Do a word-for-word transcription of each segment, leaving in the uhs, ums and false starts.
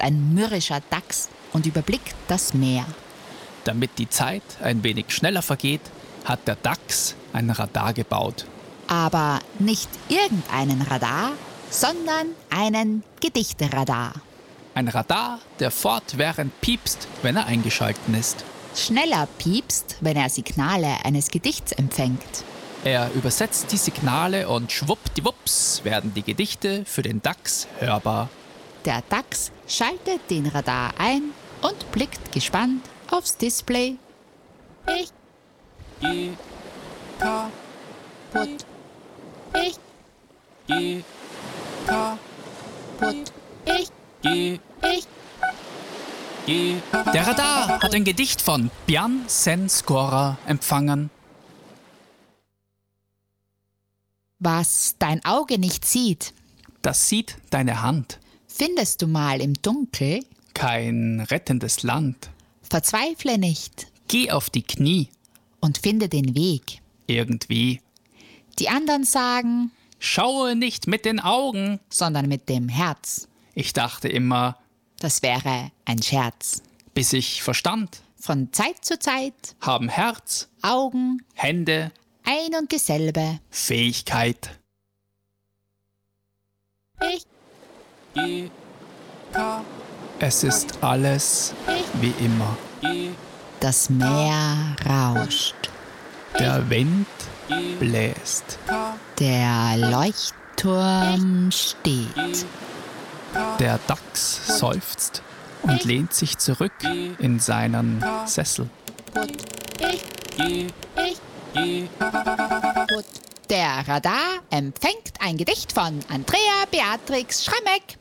ein mürrischer Dachs und überblickt das Meer. Damit die Zeit ein wenig schneller vergeht, hat der Dachs ein Radar gebaut. Aber nicht irgendeinen Radar, sondern einen Gedichteradar. Ein Radar, der fortwährend piepst, wenn er eingeschalten ist. Schneller piepst, wenn er Signale eines Gedichts empfängt. Er übersetzt die Signale und schwuppdiwupps werden die Gedichte für den Dachs hörbar. Der Dachs schaltet den Radar ein und blickt gespannt aufs Display. Ich G K Put. Ich G K Put. Ich G Ich G. Der Radar hat ein Gedicht von Bjarne Sen Skåra empfangen. Was dein Auge nicht sieht, Das sieht deine Hand. findest du mal im Dunkel. Kein rettendes Land. Verzweifle nicht Geh auf die Knie. und finde den Weg. Irgendwie. Die anderen sagen, Schaue nicht mit den Augen. sondern mit dem Herz. Ich dachte immer, Das wäre ein Scherz. bis ich verstand, Von Zeit zu Zeit, haben Herz, Augen, Hände, ein und dieselbe. Fähigkeit. Ich G K. Es ist alles wie immer. Das Meer rauscht. Der Wind bläst. Der Leuchtturm steht. Der Dachs seufzt und lehnt sich zurück in seinen Sessel. Der Radar empfängt ein Gedicht von Andrea Beatrix Schrammeck.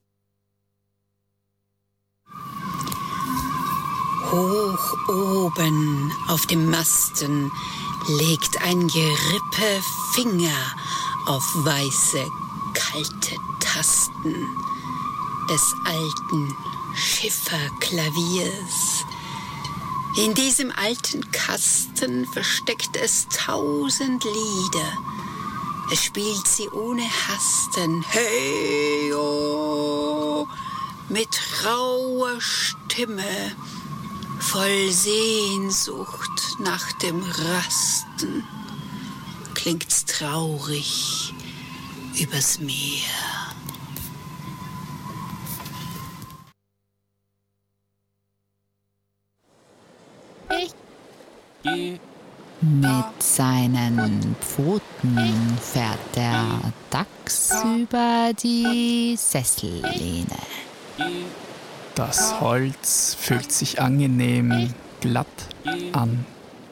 Hoch oben auf dem Masten legt ein Gerippe Finger auf weiße, kalte Tasten des alten Schifferklaviers. In diesem alten Kasten versteckt es tausend Lieder. Es spielt sie ohne Hasten. Hey, oh, mit rauer Stimme, voll Sehnsucht nach dem Rasten, klingt's traurig übers Meer. Mit seinen Pfoten fährt der Dachs über die Sessellehne. Das Holz fühlt sich angenehm glatt an.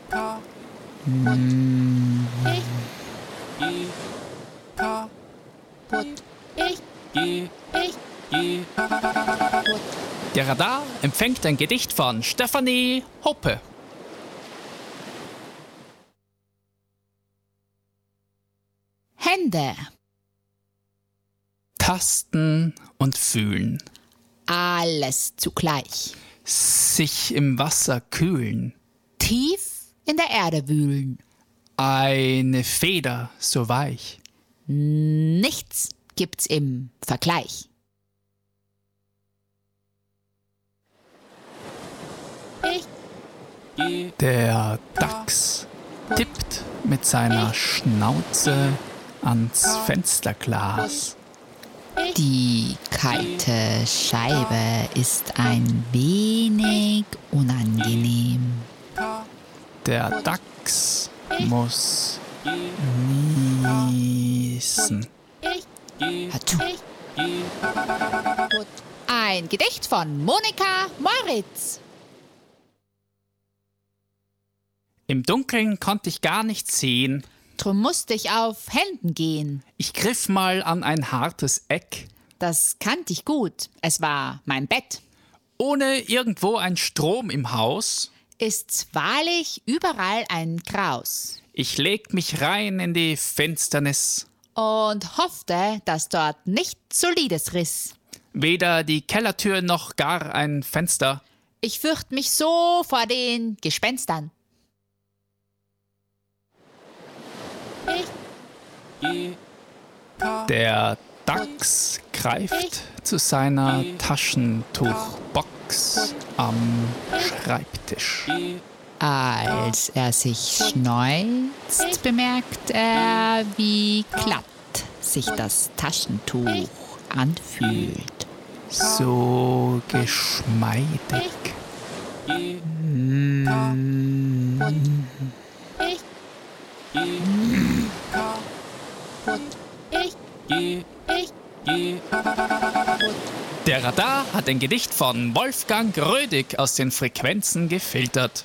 Der Radar empfängt ein Gedicht von Stefanie Hoppe. Hände, Tasten und fühlen. alles zugleich. Sich im Wasser kühlen. Tief in der Erde wühlen. Eine Feder so weich. Nichts gibt's im Vergleich. Der Dachs tippt mit seiner Schnauze ans Fensterglas. Die kalte Scheibe ist ein wenig unangenehm. Der Dachs muss niesen. Hatschu. Ein Gedicht von Monika Moritz. Im Dunkeln konnte ich gar nichts sehen. Drum musste ich auf Händen gehen. Ich griff mal an ein hartes Eck. Das kannte ich gut. Es war mein Bett. Ohne irgendwo ein Strom im Haus. Ist's wahrlich überall ein Graus. Ich leg mich rein in die Finsternis. Und hoffte, dass dort nicht solides riss. Weder die Kellertür noch gar ein Fenster. Ich fürcht mich so vor den Gespenstern. Der Dachs greift zu seiner Taschentuchbox am Schreibtisch. Als er sich schneuzt, bemerkt er, wie glatt sich das Taschentuch anfühlt. So geschmeidig. Der Radar hat ein Gedicht von Wolfgang Rödig aus den Frequenzen gefiltert.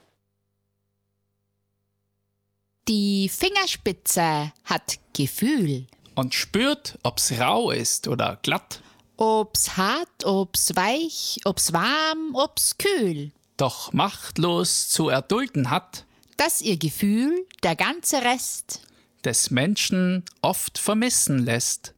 Die Fingerspitze hat Gefühl. Und spürt, ob's rau ist oder glatt. Ob's hart, ob's weich, ob's warm, ob's kühl. Doch machtlos zu erdulden hat, Dass ihr Gefühl der ganze Rest des Menschen oft vermissen lässt.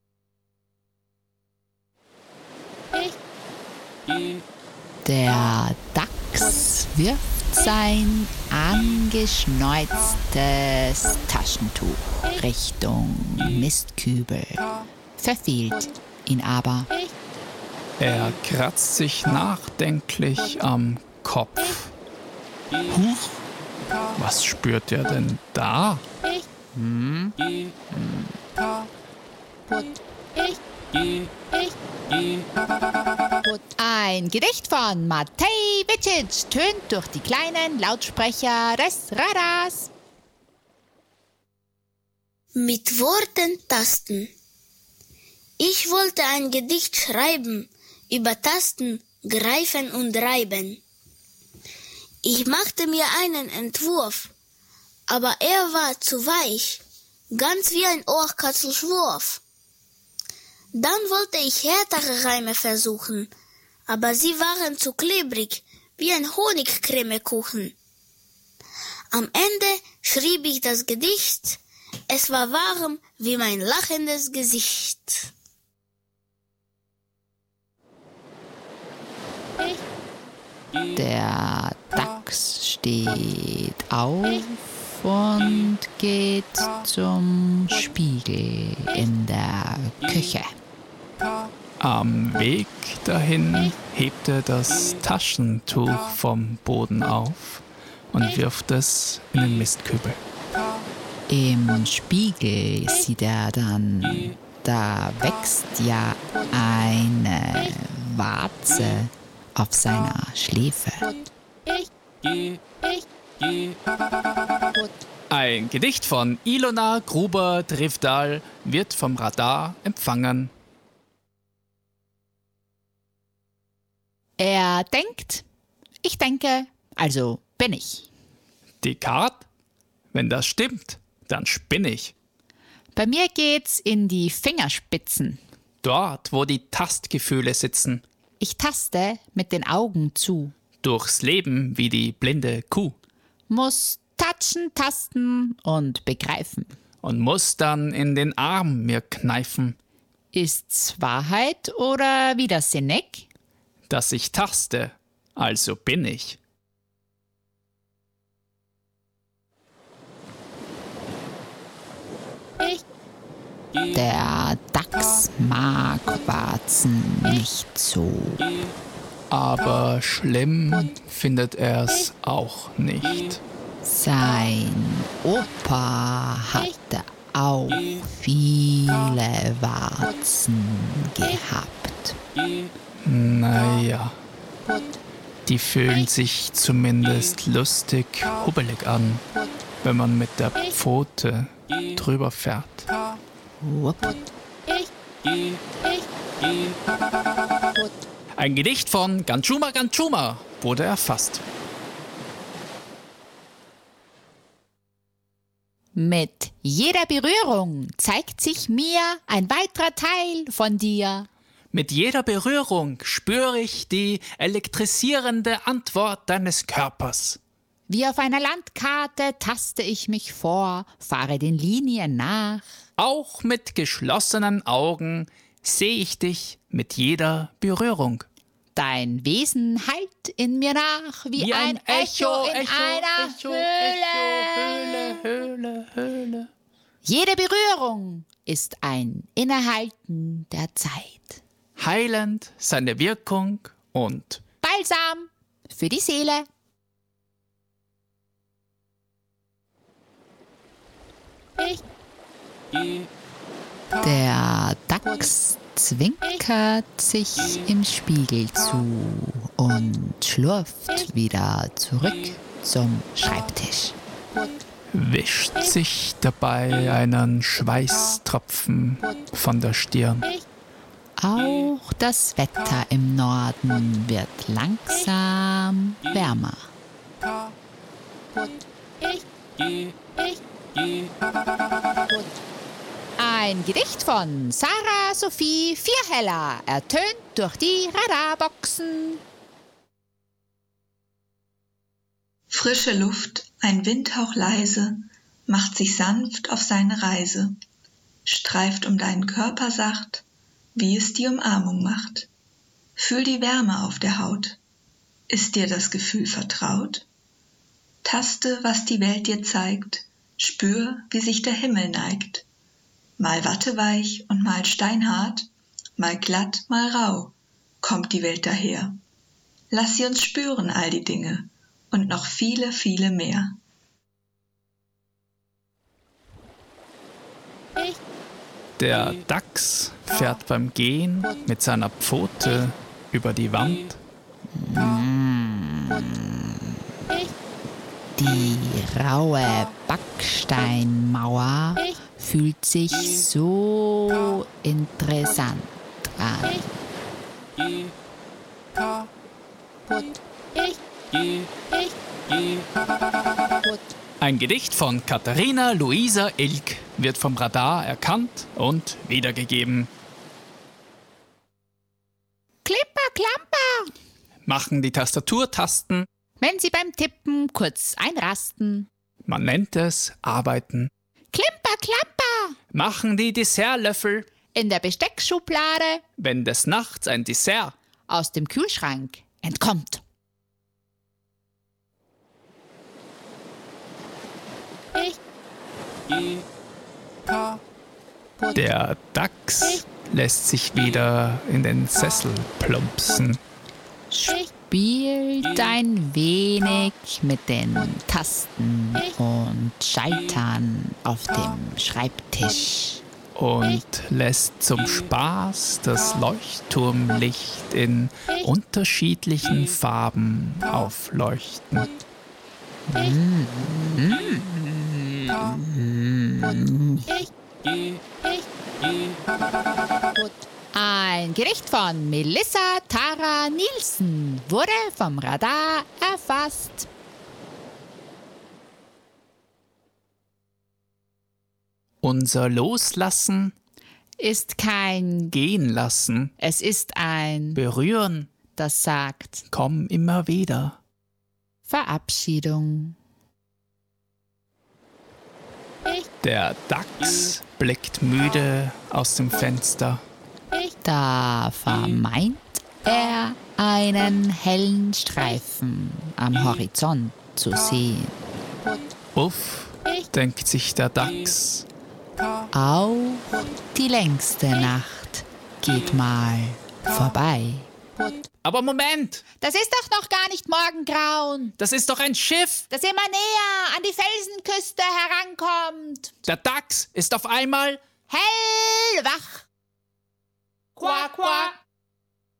Der Dachs wirft sein angeschneuztes Taschentuch Richtung Mistkübel, verfehlt ihn aber. Er kratzt sich nachdenklich am Kopf. Huch, was spürt er denn da? Hm? Ein Gedicht von Matej Vicic tönt durch die kleinen Lautsprecher des Radars. Mit Worten tasten. Ich wollte ein Gedicht schreiben, über Tasten, greifen und reiben. Ich machte mir einen Entwurf, aber er war zu weich, ganz wie ein Ohrkatzelschwurf. Dann wollte ich härtere Reime versuchen, aber sie waren zu klebrig, wie ein Honigcremekuchen. Am Ende schrieb ich das Gedicht, es war warm wie mein lachendes Gesicht. Der Dachs steht auf und geht zum Spiegel in der Küche. Am Weg dahin hebt er das Taschentuch vom Boden auf und wirft es in den Mistkübel. Im Spiegel sieht er dann, da wächst ja eine Warze auf seiner Schläfe. Ein Gedicht von Ilona Gruber-Drifdahl wird vom Radar empfangen. Er denkt, ich denke, also bin ich. Descartes? Wenn das stimmt, dann spinne ich. Bei mir geht's in die Fingerspitzen. Dort, wo die Tastgefühle sitzen. Ich taste mit den Augen zu. Durchs Leben wie die blinde Kuh. Muss touchen, tasten und begreifen. Und muss dann in den Arm mir kneifen. Ist's Wahrheit oder widersinnig? Dass ich taste, also bin ich. Der Dachs mag Warzen nicht so. Aber schlimm findet er's auch nicht. Sein Opa hatte auch viele Warzen gehabt. Naja, die fühlen sich zumindest lustig hubbelig an, wenn man mit der Pfote drüber fährt. Wupp. Ein Gedicht von Ganchuma Ganchuma wurde erfasst. Mit jeder Berührung zeigt sich mir ein weiterer Teil von dir. Mit jeder Berührung spüre ich die elektrisierende Antwort deines Körpers. Wie auf einer Landkarte taste ich mich vor, fahre den Linien nach. Auch mit geschlossenen Augen sehe ich dich mit jeder Berührung. Dein Wesen hallt in mir nach, wie, Wie ein, ein Echo, Echo, in Echo, einer Echo, Höhle. Echo, Höhle, Höhle, Höhle. Jede Berührung ist ein Innehalten der Zeit. Heilend seine Wirkung und Balsam für die Seele. Ich. Der Dachs zwinkert sich im Spiegel zu und schlurft wieder zurück zum Schreibtisch. wischt sich dabei einen Schweißtropfen von der Stirn. Auch das Wetter im Norden wird langsam wärmer. Ein Gedicht von Sarah Sophie Vierheller, ertönt durch die Radarboxen. Frische Luft, ein Windhauch leise, macht sich sanft auf seine Reise, streift um deinen Körper sacht, wie es die Umarmung macht. Fühl die Wärme auf der Haut. Ist dir das Gefühl vertraut? Taste, was die Welt dir zeigt, spür, wie sich der Himmel neigt. Mal watteweich und mal steinhart, mal glatt, mal rau, kommt die Welt daher. Lass sie uns spüren, all die Dinge, und noch viele, viele mehr. Der Dachs fährt beim Gehen mit seiner Pfote über die Wand. Die raue Backsteinmauer fühlt sich so interessant an. Ein Gedicht von Katharina Luisa Ilk wird vom Radar erkannt und wiedergegeben. Klipper, Klamper! Machen die Tastaturtasten. Wenn Sie beim Tippen kurz einrasten. Man nennt es Arbeiten. Klimper, Klamper! Machen die Dessertlöffel. In der Besteckschublade. Wenn des Nachts ein Dessert Aus dem Kühlschrank entkommt. Der Dachs lässt sich wieder in den Sessel plumpsen. Spielt ein wenig mit den Tasten und Schaltern auf dem Schreibtisch. Und lässt zum Spaß das Leuchtturmlicht in unterschiedlichen Farben aufleuchten. Ein Gedicht von Melissa Tara Nielsen wurde vom Radar erfasst. Unser Loslassen Ist kein gehen lassen, Es ist ein berühren, das sagt komm immer wieder. Verabschiedung. Der Dachs blickt müde aus dem Fenster. Da vermeint er einen hellen Streifen am Horizont zu sehen. Uff, denkt sich der Dachs. Auch die längste Nacht geht mal vorbei. Aber Moment, Das ist doch noch gar nicht Morgengrauen, das ist doch ein Schiff. das immer näher an die Felsenküste herankommt. Der Dachs ist auf einmal Hellwach. Quack, quack.